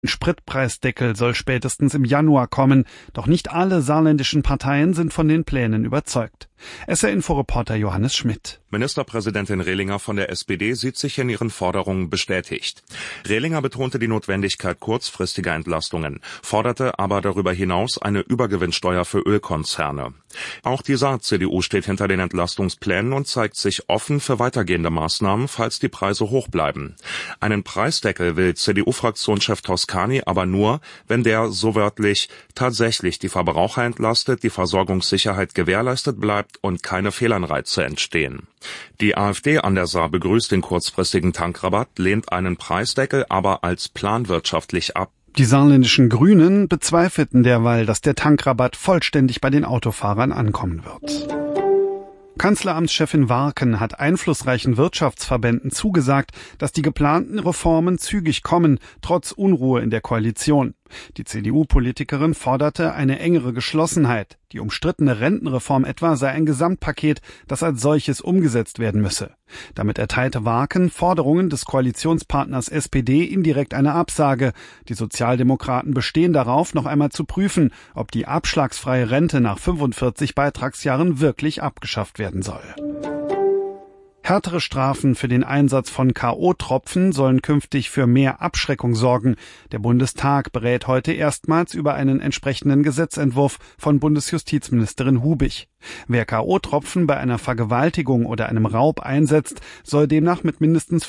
Ein Spritpreisdeckel soll spätestens im Januar kommen, doch nicht alle saarländischen Parteien sind von den Plänen überzeugt. SR-Info-Reporter Johannes Schmidt. Ministerpräsidentin Rehlinger von der SPD sieht sich in ihren Forderungen bestätigt. Rehlinger betonte die Notwendigkeit kurzfristiger Entlastungen, forderte aber darüber hinaus eine Übergewinnsteuer für Ölkonzerne. Auch die Saar-CDU steht hinter den Entlastungsplänen und zeigt sich offen für weitergehende Maßnahmen, falls die Preise hoch bleiben. Einen Preisdeckel will CDU-Fraktionschef Toscani aber nur, wenn der, so wörtlich, tatsächlich die Verbraucher entlastet, die Versorgungssicherheit gewährleistet bleibt und keine Fehlanreize entstehen. Die AfD an der Saar begrüßt den kurzfristigen Tankrabatt, lehnt einen Preisdeckel aber als planwirtschaftlich ab. Die saarländischen Grünen bezweifelten derweil, dass der Tankrabatt vollständig bei den Autofahrern ankommen wird. Kanzleramtschefin Warken hat einflussreichen Wirtschaftsverbänden zugesagt, dass die geplanten Reformen zügig kommen, trotz Unruhe in der Koalition. Die CDU-Politikerin forderte eine engere Geschlossenheit. Die umstrittene Rentenreform etwa sei ein Gesamtpaket, das als solches umgesetzt werden müsse. Damit erteilte Warken Forderungen des Koalitionspartners SPD indirekt eine Absage. Die Sozialdemokraten bestehen darauf, noch einmal zu prüfen, ob die abschlagsfreie Rente nach 45 Beitragsjahren wirklich abgeschafft werden soll. Härtere Strafen für den Einsatz von K.O.-Tropfen sollen künftig für mehr Abschreckung sorgen. Der Bundestag berät heute erstmals über einen entsprechenden Gesetzentwurf von Bundesjustizministerin Hubig. Wer K.O.-Tropfen bei einer Vergewaltigung oder einem Raub einsetzt, soll demnach mit mindestens